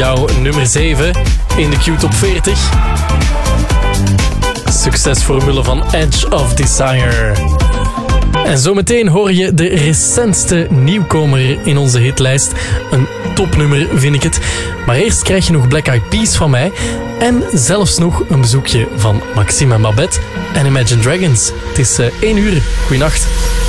jouw nummer 7 in de Q-top 40. Succesformule van Edge of Desire. En zometeen hoor je de recentste nieuwkomer in onze hitlijst. Een topnummer vind ik het. Maar eerst krijg je nog Black Eyed Peas van mij. En zelfs nog een bezoekje van Maxime en Babette en Imagine Dragons. Het is 1 uur. Goeienacht.